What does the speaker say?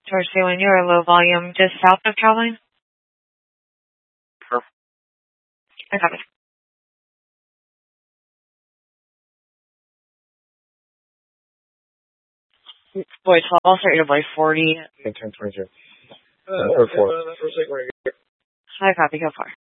Torsi, when you're low volume, just south of Caroline? Sure. I got it. Boy 12, I'll start your boy 40. Okay, 10:22. Or 4. I copy, go far.